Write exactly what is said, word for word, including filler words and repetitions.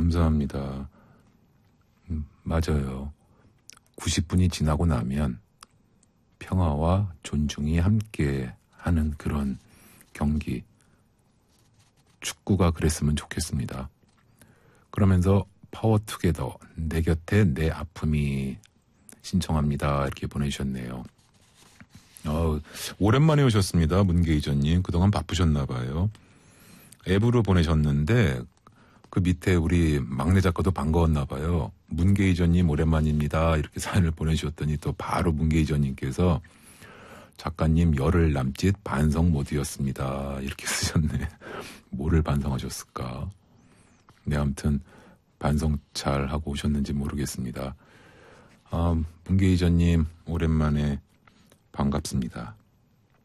감사합니다. 음, 맞아요. 구십 분이 지나고 나면 평화와 존중이 함께 하는 그런 경기, 축구가 그랬으면 좋겠습니다. 그러면서 파워투게더, 내 곁에 내 아픔이 신청합니다. 이렇게 보내주셨네요. 어, 오랜만에 오셨습니다. 문계이전님. 그동안 바쁘셨나 봐요. 앱으로 보내셨는데 그 밑에 우리 막내 작가도 반가웠나 봐요. 문계이전님 오랜만입니다. 이렇게 사연을 보내주셨더니 또 바로 문계이전님께서 작가님 열흘 남짓 반성 모드였습니다. 이렇게 쓰셨네. 뭐를 반성하셨을까? 네, 아무튼 반성 잘 하고 오셨는지 모르겠습니다. 아, 문계이전님 오랜만에 반갑습니다.